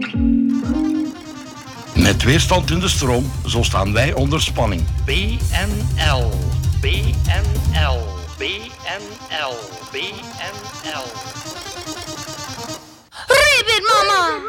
Met weerstand in de stroom, zo staan wij onder spanning. BNL, BNL, BNL, BNL.